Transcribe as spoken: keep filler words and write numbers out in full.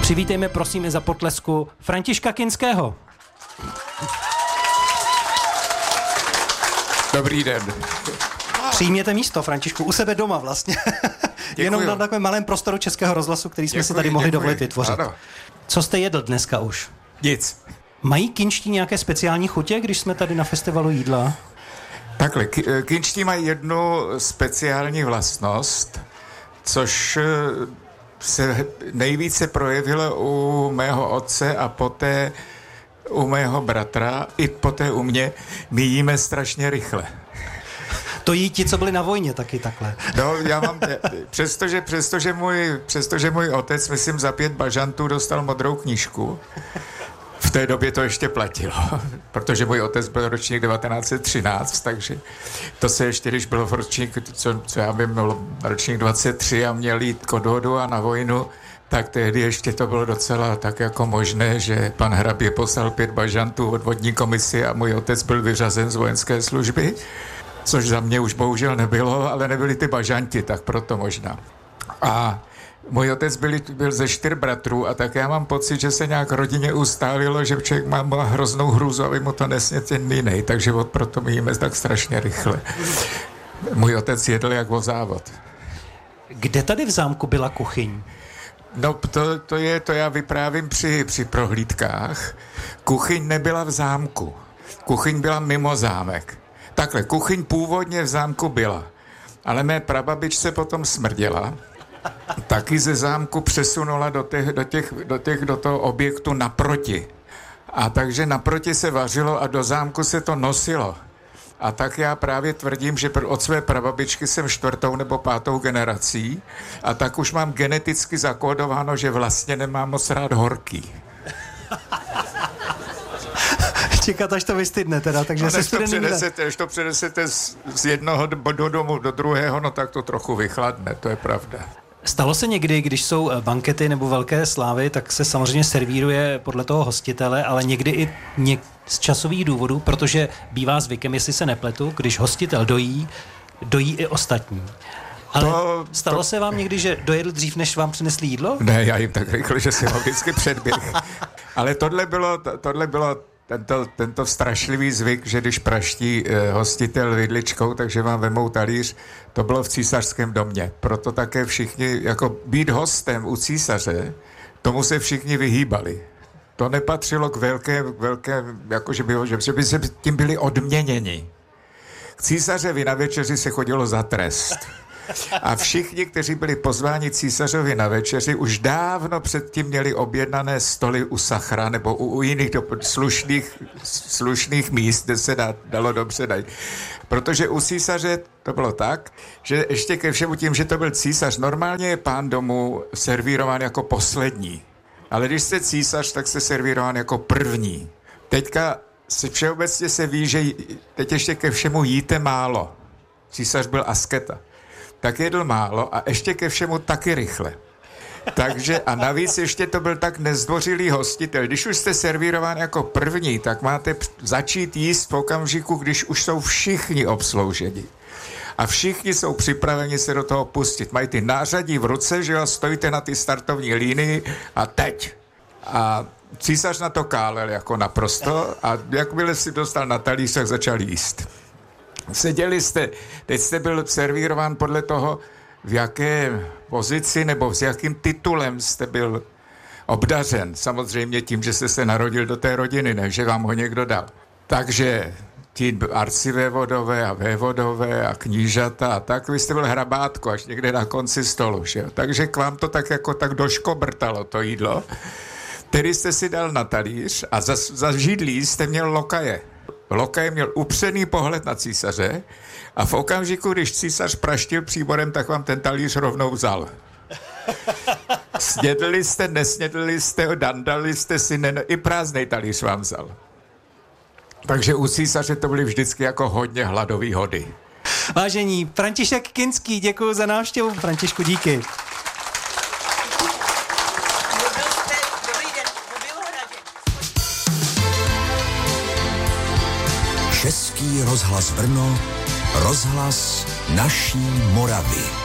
Přivítejme prosím i za potlesku Františka Kinského. Dobrý den. Přijměte místo, Františku, u sebe doma vlastně. Jenom na takovém malém prostoru Českého rozhlasu, který jsme děkuji, si tady mohli děkuji. dovolit vytvořit. Ano. Co jste jedl dneska už? Nic. Mají kinští nějaké speciální chutě, když jsme tady na festivalu jídla? Takhle, kinští mají jednu speciální vlastnost, což se nejvíce projevilo u mého otce a poté u mého bratra i poté u mě. My jíme strašně rychle. To jí ti, co byli na vojně, taky takhle. No, já mám, přestože, přestože, můj, přestože můj otec, myslím, za pět bažantů dostal modrou knížku, v té době to ještě platilo, protože můj otec byl ročník devatenáct set třináct, takže to se ještě, když bylo v ročník, co, co já vím, byl ročník dvacet tři a měl jít k odvodu a na vojnu, tak tehdy ještě to bylo docela tak jako možné, že pan hrabě poslal pět bažantů odvodní komisi a můj otec byl vyřazen z vojenské služby, což za mě už bohužel nebylo, ale nebyli ty bažanti, tak proto možná. A můj otec byl, byl ze čtyř bratrů a tak já mám pocit, že se nějak rodině ustálilo, že člověk má, má hroznou hrůzu, aby mu to nesně ten jiný, takže od proto my jíme tak strašně rychle. Můj otec jedl jak o závod. Kde tady v zámku byla kuchyň? No to, to je, to já vyprávím při, při prohlídkách. Kuchyň nebyla v zámku. Kuchyň byla mimo zámek. Takhle, kuchyň původně v zámku byla, ale mé prababičce potom smrděla, taky ze zámku přesunula do těch, do těch, do těch, do toho objektu naproti. A takže naproti se vařilo a do zámku se to nosilo. A tak já právě tvrdím, že od své prababičky jsem čtvrtou nebo pátou generací a tak už mám geneticky zakódováno, že vlastně nemám moc rád horký. Čekat, až to vystydne teda, takže no, se to přenesete, až to přenesete z, z jednoho do domu do druhého, no tak to trochu vychladne, to je pravda. Stalo se někdy, když jsou bankety nebo velké slávy, tak se samozřejmě servíruje podle toho hostitele, ale někdy i něk- z časových důvodů, protože bývá zvykem, jestli se nepletu, když hostitel dojí, dojí i ostatní. Ale to, stalo to... se vám někdy, že dojedl dřív, než vám přinesli jídlo? Ne, já jim tak rychle, že jsem ho vždycky předběh. Ale tohle bylo, tohle bylo tento, tento strašlivý zvyk, že když praští eh, hostitel vidličkou, takže vám vemou talíř, to bylo v císařském domě. Proto také všichni, jako být hostem u císaře, tomu se všichni vyhýbali. To nepatřilo k velké, velké jako že by, že by se tím byli odměněni. K císařovi na večeři se chodilo za trest. A všichni, kteří byli pozváni císařovi na večeři, už dávno předtím měli objednané stoly u Sachra nebo u, u jiných do, slušných, slušných míst, kde se dá, dalo dobře dát. Protože u císaře to bylo tak, že ještě ke všemu tím, že to byl císař, normálně je pán domu servírován jako poslední. Ale když jste císař, tak jste servírován jako první. Teďka se všeobecně se ví, že teď ještě ke všemu jíte málo. Císař byl asketa. Tak jedl málo a ještě ke všemu taky rychle. Takže a navíc ještě to byl tak nezdvořilý hostitel. Když už jste servírován jako první, tak máte začít jíst v okamžiku, když už jsou všichni obslouženi. A všichni jsou připraveni se do toho pustit. Mají ty nářadí v ruce, že jo, stojíte na ty startovní línii a teď. A císař na to kálel jako naprosto a jakmile si dostal na talíř, tak začal jíst. Seděli jste, teď jste byl servírován podle toho, v jaké pozici nebo s jakým titulem jste byl obdařen. Samozřejmě tím, že jste se narodil do té rodiny, ne, že vám ho někdo dal. Takže ti arcivévodové a vévodové a knížata a tak, vy jste byl hrabátko až někde na konci stolu, že jo. Takže k vám to tak jako tak doškobrtalo to jídlo, který jste si dal na talíř a za, za židlí jste měl lokaje. Lokaj měl upřený pohled na císaře a v okamžiku, když císař praštil příborem, tak vám ten talíř rovnou vzal. Snědli jste, nesnědli jste, dandali jste si, ne, i prázdnej talíř vám vzal. Takže u císaře to byly vždycky jako hodně hladový hody. Vážení, František Kinský, děkuji za návštěvu. Františku, díky. Český rozhlas Brno, rozhlas naší Moravy.